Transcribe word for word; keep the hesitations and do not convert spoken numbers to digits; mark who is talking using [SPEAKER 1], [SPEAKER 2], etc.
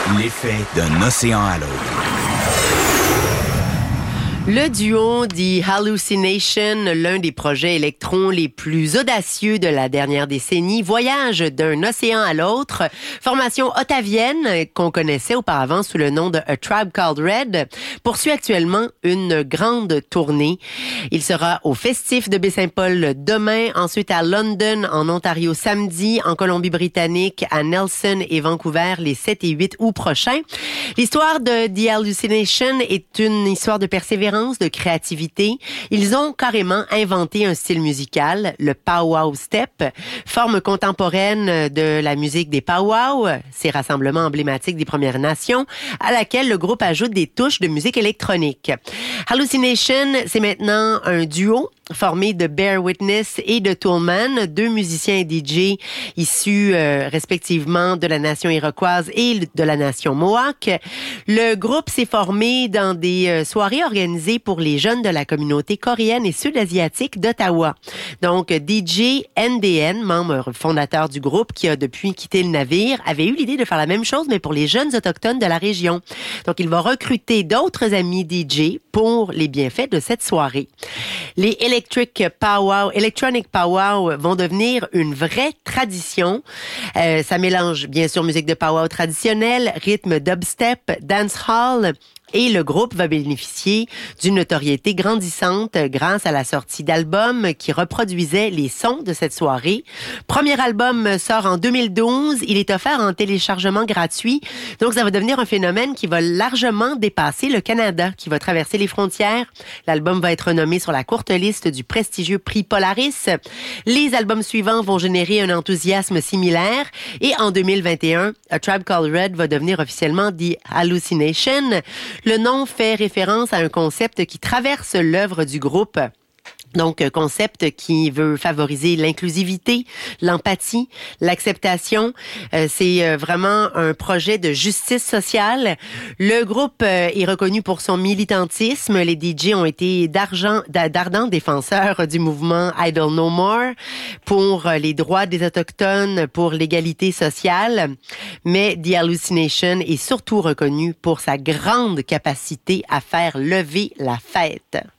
[SPEAKER 1] L'effet d'un océan à l'autre.
[SPEAKER 2] Le duo The Hallucination, l'un des projets électrons les plus audacieux de la dernière décennie, voyage d'un océan à l'autre. Formation ottavienne qu'on connaissait auparavant sous le nom de A Tribe Called Red, poursuit actuellement une grande tournée. Il sera au Festif de Baie-Saint-Paul demain, ensuite à London, en Ontario samedi, en Colombie-Britannique, à Nelson et Vancouver les sept et huit août prochains. L'histoire de The Hallucination est une histoire de persévérance, de créativité. Ils ont carrément inventé un style musical, le powwow step, forme contemporaine de la musique des powwows, ces rassemblements emblématiques des Premières Nations, à laquelle le groupe ajoute des touches de musique électronique. Hallucination, c'est maintenant un duo formé de Bear Witness et de Toolman, deux musiciens et D J issus euh, respectivement de la nation iroquoise et de la nation Mohawk. Le groupe s'est formé dans des euh, soirées organisées pour les jeunes de la communauté coréenne et sud-asiatique d'Ottawa. Donc, D J N D N, membre fondateur du groupe qui a depuis quitté le navire, avait eu l'idée de faire la même chose, mais pour les jeunes autochtones de la région. Donc, il va recruter d'autres amis D J pour les bienfaits de cette soirée. Les Electric Powwow, Electronic Powwow vont devenir une vraie tradition. Euh, ça mélange bien sûr musique de powwow traditionnelle, rythme dubstep, dancehall. Et le groupe va bénéficier d'une notoriété grandissante grâce à la sortie d'albums qui reproduisaient les sons de cette soirée. Premier album sort en deux mille douze. Il est offert en téléchargement gratuit. Donc, ça va devenir un phénomène qui va largement dépasser le Canada, qui va traverser les frontières. L'album va être nommé sur la courte liste du prestigieux prix Polaris. Les albums suivants vont générer un enthousiasme similaire. Et en deux mille vingt et un, A Tribe Called Red va devenir officiellement The Hallucination. Le nom fait référence à un concept qui traverse l'œuvre du groupe. Donc, concept qui veut favoriser l'inclusivité, l'empathie, l'acceptation. Euh, c'est euh, vraiment un projet de justice sociale. Le groupe euh, est reconnu pour son militantisme. Les D J ont été d'argent, d'ardents défenseurs du mouvement Idle No More pour les droits des Autochtones, pour l'égalité sociale. Mais The Hallucination est surtout reconnu pour sa grande capacité à faire lever la fête.